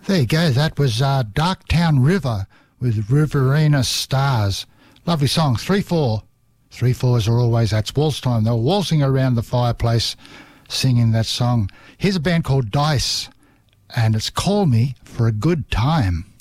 There you go. That was Darktown River with Riverina Stars. Lovely song. 3-4. 3-4s are always, that's waltz time. They were waltzing around the fireplace singing that song. Here's a band called Dice, and it's Call Me for a Good Time.